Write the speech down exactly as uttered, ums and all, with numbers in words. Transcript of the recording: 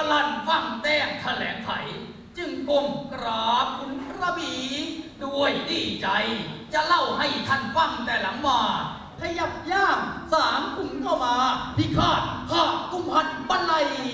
ลันฟังแต้งแถลงไขจึงก้มกราบคุณกระบี่ด้วยดีใจจะเล่าให้ท่านฟังแต่หลังมาขยับย่างสามกุมเข้ามาพิฆาตข้ากุมหันบันไล